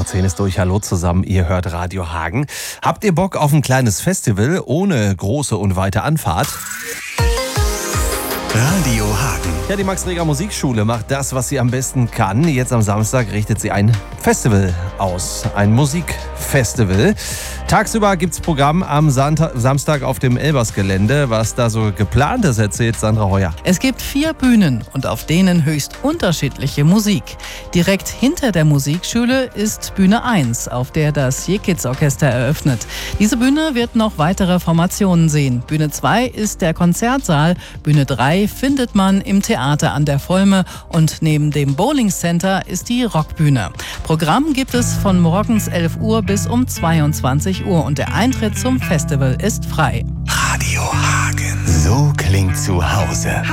10 ist durch. Hallo zusammen, ihr hört Radio Hagen. Habt ihr Bock auf ein kleines Festival ohne große und weite Anfahrt? Radio Hagen. Ja, die Max-Reger Musikschule macht das, was sie am besten kann. Jetzt am Samstag richtet sie ein Festival aus. Ein Musikfestival. Tagsüber gibt's Programm am Samstag auf dem Elbers-Gelände. Was da so geplant ist, erzählt Sandra Heuer. Es gibt 4 Bühnen und auf denen höchst unterschiedliche Musik. Direkt hinter der Musikschule ist Bühne 1, auf der das J-Kids-Orchester eröffnet. Diese Bühne wird noch weitere Formationen sehen. Bühne 2 ist der Konzertsaal. Bühne 3 findet man im Theater an der Volme und neben dem Bowling Center ist die Rockbühne. Programm gibt es von morgens 11 Uhr bis um 22 Uhr und der Eintritt zum Festival ist frei. Radio Hagen. So klingt zu Hause.